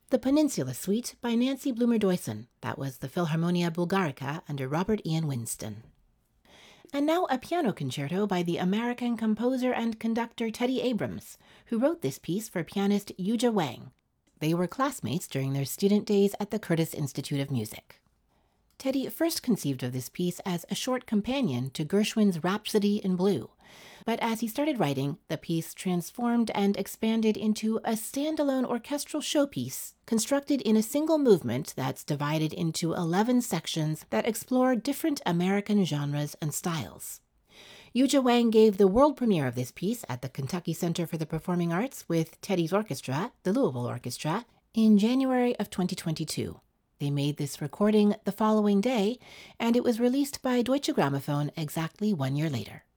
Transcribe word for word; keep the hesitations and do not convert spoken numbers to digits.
The Peninsula Suite by Nancy Bloomer-Doyson. That was the Philharmonia Bulgarica under Robert Ian Winston. And now a piano concerto by the American composer and conductor Teddy Abrams, who wrote this piece for pianist Yuja Wang. They were classmates during their student days at the Curtis Institute of Music. Teddy first conceived of this piece as a short companion to Gershwin's Rhapsody in Blue, but as he started writing, the piece transformed and expanded into a standalone orchestral showpiece constructed in a single movement that's divided into eleven sections that explore different American genres and styles. Yuja Wang gave the world premiere of this piece at the Kentucky Center for the Performing Arts with Teddy's orchestra, the Louisville Orchestra, in January of twenty twenty-two. They made this recording the following day, and it was released by Deutsche Grammophon exactly one year later.